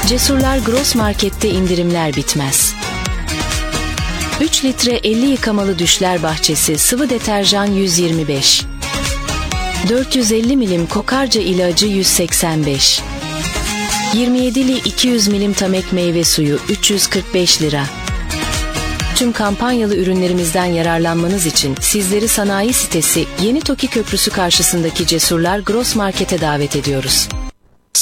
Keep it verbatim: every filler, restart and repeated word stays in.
Cesurlar Gross Market'te indirimler bitmez. üç litre elli yıkamalı düşler bahçesi sıvı deterjan yüz yirmi beş. dört yüz elli milim kokarca ilacı yüz seksen beş. yirmi yedili iki yüz milim Tamek meyve suyu üç yüz kırk beş lira. Tüm kampanyalı ürünlerimizden yararlanmanız için sizleri sanayi sitesi Yeni Toki Köprüsü karşısındaki Cesurlar Gross Market'e davet ediyoruz.